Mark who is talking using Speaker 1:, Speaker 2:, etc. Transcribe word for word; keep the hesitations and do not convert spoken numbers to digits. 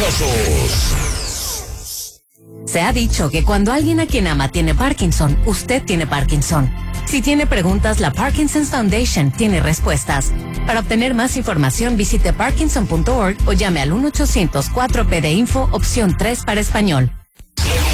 Speaker 1: casos.
Speaker 2: Se ha dicho que cuando alguien a quien ama tiene Parkinson, usted tiene Parkinson. Si tiene preguntas, la Parkinson's Foundation tiene respuestas. Para obtener más información, visite parkinson punto org o llame al uno ochocientos cuatro P de Info, opción tres para español.